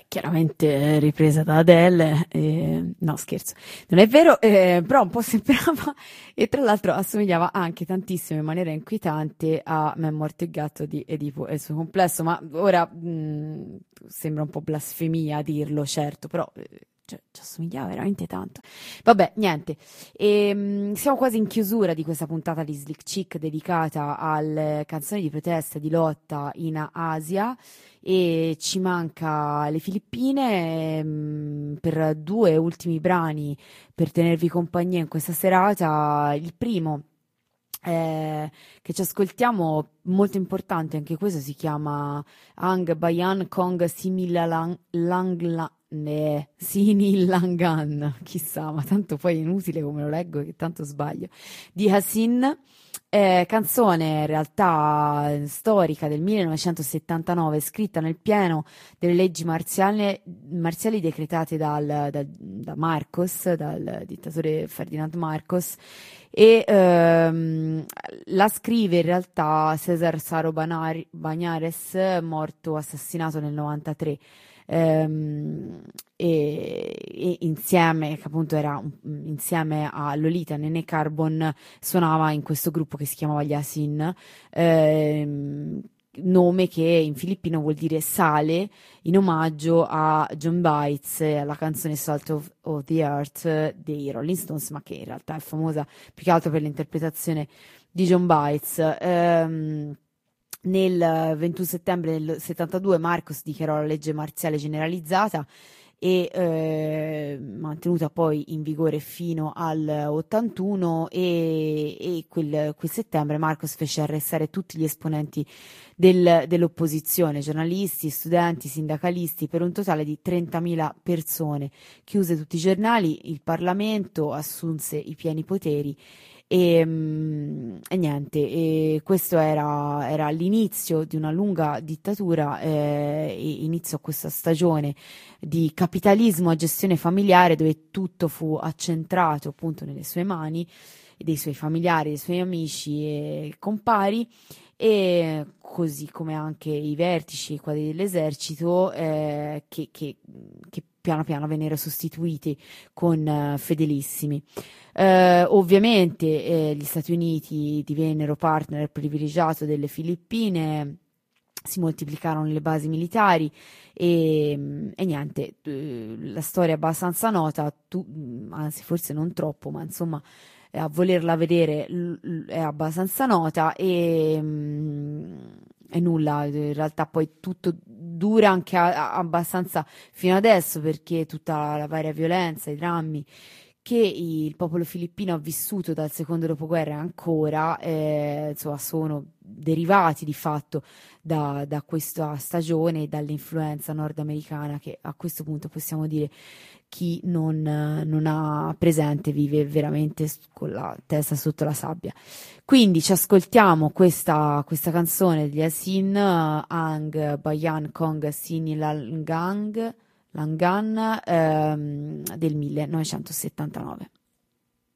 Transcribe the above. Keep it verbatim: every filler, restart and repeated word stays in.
chiaramente ripresa da Adele, eh, no scherzo, non è vero, eh, però un po' sembrava, e tra l'altro assomigliava anche tantissimo in maniera inquietante a Me è morto il gatto di Edipo e il suo complesso, ma ora mh, sembra un po' blasfemia dirlo, certo, però eh, cioè, ci assomigliava veramente tanto. Vabbè, niente, e, siamo quasi in chiusura di questa puntata di Slick Chick dedicata alle canzoni di protesta e di lotta in Asia, e ci manca le Filippine mh, per due ultimi brani per tenervi compagnia in questa serata. Il primo eh, che ci ascoltiamo, molto importante anche questo, si chiama Ang Bayan Kong Similalang Lang, La- ne- Sinilangan, chissà, ma tanto poi è inutile come lo leggo che tanto sbaglio, di Hassin. Eh, canzone in realtà eh, storica del millenovecentosettantanove, scritta nel pieno delle leggi marziali, marziali decretate dal, dal- da Marcos, dal dittatore Ferdinand Marcos, e ehm, la scrive in realtà Cesar Saro Banari- Bañares, morto assassinato nel novantatré. Ehm, e, e insieme, che appunto era un- insieme a Lolita Nene Carbon, suonava in questo gruppo che si chiamava gli Asin, ehm, nome che in filippino vuol dire sale, in omaggio a John Bites, e alla canzone Salt of, of the Earth dei Rolling Stones, ma che in realtà è famosa più che altro per l'interpretazione di John Bites. Ehm, nel ventuno settembre del settantadue Marcos dichiarò la legge marziale generalizzata e eh, mantenuta poi in vigore fino al ottantuno, e, e quel, quel settembre Marcos fece arrestare tutti gli esponenti del- dell'opposizione, giornalisti, studenti, sindacalisti, per un totale di trentamila persone. Chiuse tutti i giornali, il Parlamento assunse i pieni poteri. E, mm, e niente, e questo era, era l'inizio di una lunga dittatura, eh, e inizio a questa stagione di capitalismo a gestione familiare, dove tutto fu accentrato appunto nelle sue mani, e dei suoi familiari, dei suoi amici e compari, e così come anche i vertici e i quadri dell'esercito, eh, che, che- che piano piano vennero sostituiti con eh, fedelissimi. Eh, ovviamente eh, gli Stati Uniti divennero partner privilegiato delle Filippine, si moltiplicarono le basi militari e, e niente, eh, la storia è abbastanza nota, tu- anzi forse non troppo, ma insomma eh, a volerla vedere l- l- è abbastanza nota, e, mm, e nulla, in realtà poi tutto dura anche a- a- abbastanza fino adesso, perché tutta la varia violenza, i drammi che il popolo filippino ha vissuto dal secondo dopoguerra e ancora, eh, insomma, sono derivati di fatto da, da questa stagione e dall'influenza nordamericana, che a questo punto possiamo dire chi non, eh, non ha presente vive veramente s- con la testa sotto la sabbia. Quindi ci ascoltiamo questa, questa canzone degli Asin, eh, Ang Bayan Kong Sinilangang Langan, ehm, del millenovecentosettantanove.